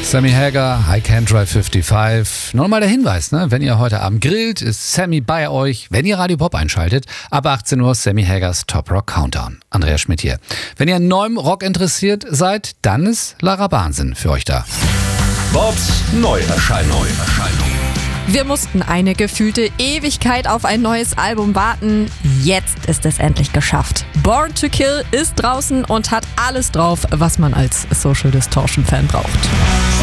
Sammy Hagar, I Can't Drive 55. Nochmal der Hinweis, wenn ihr heute Abend grillt, ist Sammy bei euch. Wenn ihr Radio Pop einschaltet, ab 18 Uhr Sammy Hagars Top Rock Countdown. Andreas Schmidt hier. Wenn ihr an neuem Rock interessiert seid, dann ist Lara Bahnsinn für euch da. Bobs Neuerscheinung. Wir mussten eine gefühlte Ewigkeit auf ein neues Album warten. Jetzt ist es endlich geschafft. Born to Kill ist draußen und hat alles drauf, was man als Social Distortion Fan braucht.